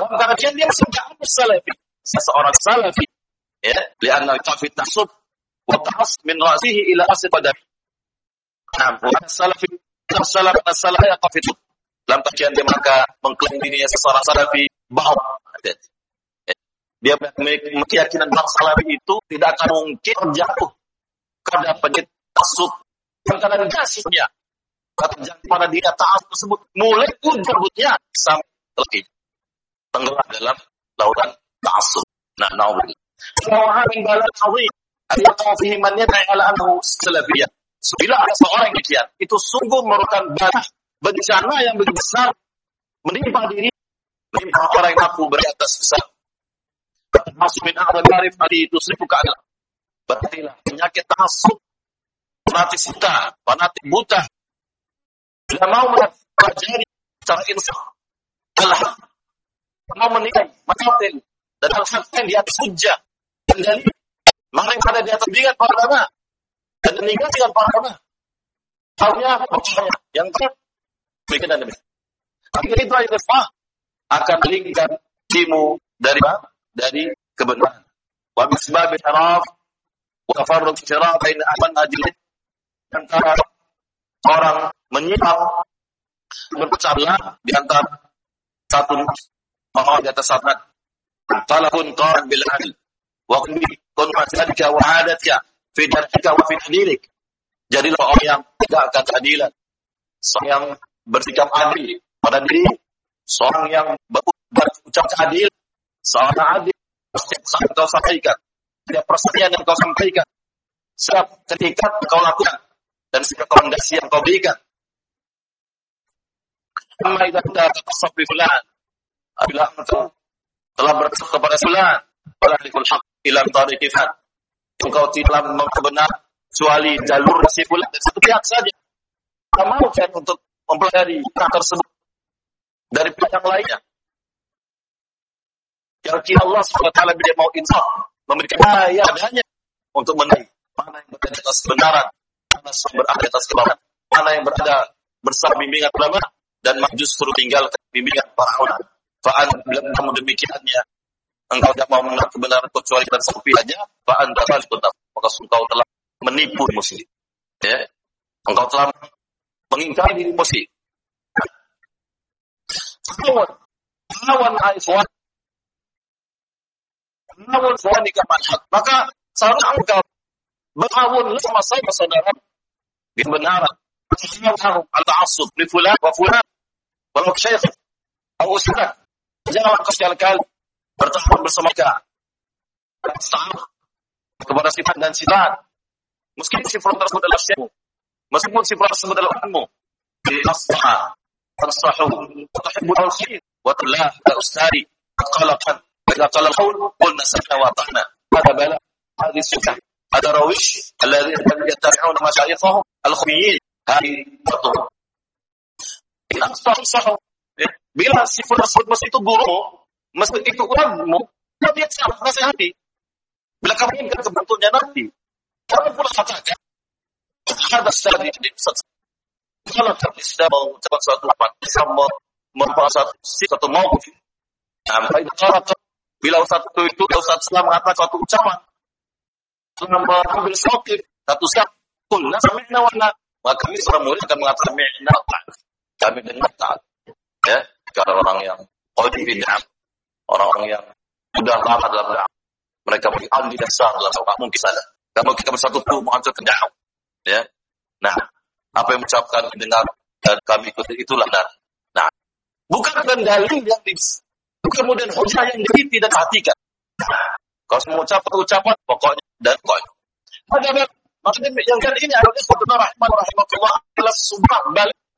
dalam kajian dia sedang salafi, seseorang salafi, ya, lianna tafid tasub wa ta'as min ra'sihi ila asl qadami. Nah, salafi, salaf ya tafid. Dalam kajian dia maka mengklaim dirinya seseorang salafi bahwa dia memiliki keyakinan bahwa salafi itu tidak akan mungkin terjatuh pada penyakit tasub yang kadang dasarnya terjadi pada dia ta'as tersebut mulai ujungnya sampai terlebih tenggelam dalam lautan ta'assub. Nah, naudzubillah. Wa min balad azim ayaqaw fihi man yad'i ala annahu salafiyyah. Bila ada seorang demikian, itu sungguh merupakan bencana yang begitu besar menimpa orang yang mampu beratas besar. Masuk min a'la al-arif ali tusrifuka ala. Berartilah penyakit ta'assub, fanatik buta. Bila mau mempelajari secara insaf al-haq, mau menilai matatil dan al-haq yang di atas hujjah dan dalil, mana yang ada di atas bimbingan para ulama dan meninggalkan para ulama. Halnya percaya yang demikian dan demikian. Akhirnya itu ayat akan melingkar timu dari kebenaran. Wa misbab al-haraf wa tafarruq al-shirah bain aman ajil antara orang menyimpang berpecah belah di antara satu orang di atas satu. Talakun qaran bil adl wa kun masalika wa adatka fi darika wa fi hadirik. Jadilah orang yang tegakkan keadilan, seorang yang bersikap adil pada diri, seorang yang berucap adil, seorang adil setiap saat kau sampaikan, setiap persaksian yang kau sampaikan, setiap ketika kau lakukan dan setiap rekomendasi yang kau berikan. Amma idza kunta tatasab bi fulan, apabila engkau telah berkata kepada fulan, wala likul haq ila tariqi fat, engkau tidak membenar kecuali jalur si fulan dan satu pihak saja. Tak mau kan untuk mempelajari hal tersebut dari pihak yang lainnya. Kira-kira Allah SWT bila mau insaf, memberikan ayat adanya untuk menilai mana yang berada di atas kebenaran, mana yang berada di atas kebenaran, mana yang berada bersama bimbingan ulama dan justru tinggalkan bimbingan para ulama. Fa'an bila kamu demikiannya, engkau tidak mau mengenal kebenaran kecuali dan satu pihak saja, fa'an dapat maka engkau telah menipu muslim. Ya, engkau telah mengingkari diri muslim. Lawan ikhwan, lawan ikhwan manhaj. Maka seharusnya engkau bertawun sama saudara di kebenaran. Jangan al-ta'assub li fulan wa fulan walau syekh atau ustaz. Jangan kau sekali-kali bertawun bersama mereka. Kepada sifat dan sifat. Meskipun sifat tersebut adalah syekh, meskipun sifat tersebut adalah ilmu, asma, tansahu, tuhibbu al-khair, wa la ustadi, qalaqan, idza qala al-qawl, qulna sami'na wa ata'na. Hada bala, hadhihi sifat, hada rawish, alladhi yattabi'una mashayikhahum al-khubiyyin, hadhihi betul. Tansahu, bila sifat tersebut mesti itu guru, mesti itu ulama, dia siap nasihati. Bila kamu inginkan kebentuknya nanti, kamu pula katakan, ada studi kalau Islam mengucapkan suatu lapan, sama merupakan satu mawqif. Bila Ustaz Islam mengatakan suatu ucapan, Islam mengambil mawqif, satu sikap, kulna sami'na wa na, maka kami seorang murid akan mengatakan mi'na ta'at. Kami dengar ta'at. Ya, karena orang yang qadi bid'ah, orang-orang yang sudah lama dalam da'ah, mereka punya ahli dasar dalam soal mungkin saja. Kalau kita bersatu tuh menghancurkan dakwah, ya. Nah, apa yang mengucapkan dengar dan kami ikuti itulah benar. Nah, bukan dengan dalil yang kemudian hujah yang tidak perhatikan. Kalau semua ucapan pokoknya dan pokoknya. Makanya yang kali ini adalah ikhwan rahimahullah adalah sumpah balik